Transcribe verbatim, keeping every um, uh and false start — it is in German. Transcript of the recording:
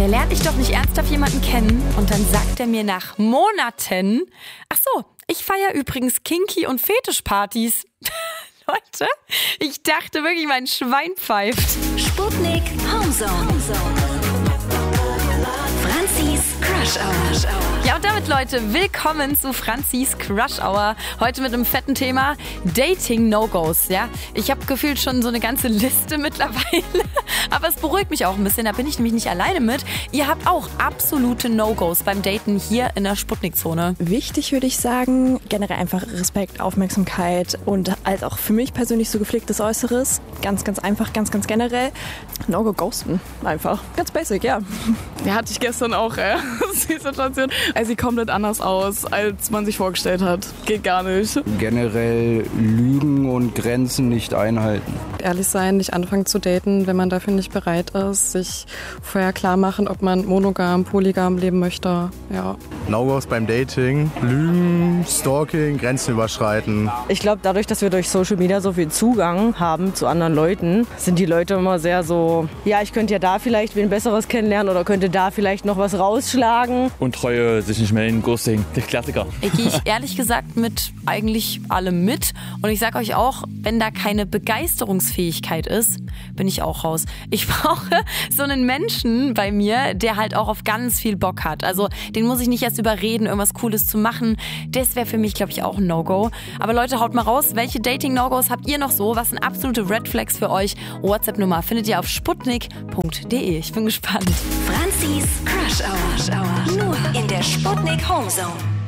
Der lernt ich doch nicht ernsthaft jemanden kennen und dann sagt er mir nach Monaten, ach so, ich feiere übrigens Kinky- und Fetischpartys. Leute, ich dachte wirklich, mein Schwein pfeift. Sputnik Homezone. Franzis Crush Hour. Ja, und damit, Leute, willkommen zu Franzis Crush Hour. Heute mit einem fetten Thema, Dating-No-Gos. Ja? Ich habe gefühlt schon so eine ganze Liste mittlerweile. Aber es beruhigt mich auch ein bisschen, da bin ich nämlich nicht alleine mit. Ihr habt auch absolute No-Gos beim Daten hier in der Sputnik-Zone. Wichtig würde ich sagen, generell einfach Respekt, Aufmerksamkeit und als auch für mich persönlich so gepflegtes Äußeres. Ganz, ganz einfach, ganz, ganz generell. No-Go ghosten. Einfach. Ganz basic, ja. Ja, hatte ich gestern auch, äh, die Situation. Er sieht komplett anders aus, als man sich vorgestellt hat. Geht gar nicht. Generell Lügen und Grenzen nicht einhalten. Ehrlich sein, nicht anfangen zu daten, wenn man dafür nicht bereit ist. Sich vorher klar machen, ob man monogam, polygam leben möchte. Ja. No-Gos beim Dating, Lügen, Stalking, Grenzen überschreiten. Ich glaube, dadurch, dass wir durch Social Media so viel Zugang haben zu anderen Leuten, sind die Leute immer sehr so, ja, ich könnte ja da vielleicht wen Besseres kennenlernen oder könnte da vielleicht noch was rausschlagen. Untreue, sich nicht melden, Ghosting, der Klassiker. Ich gehe ich ehrlich gesagt mit eigentlich allem mit. Und ich sag euch auch, wenn da keine Begeisterungsfähigkeit ist, bin ich auch raus. Ich brauche so einen Menschen bei mir, der halt auch auf ganz viel Bock hat. Also den muss ich nicht erst überreden, irgendwas Cooles zu machen. Das wäre für mich, glaube ich, auch ein No-Go. Aber Leute, haut mal raus, welche Dating-No-Gos habt ihr noch so? Was sind absolute Red Flags für euch? WhatsApp-Nummer findet ihr auf sputnik punkt de. Ich bin gespannt. Franzis Crush Hour. Nur in der Sputnik Homezone.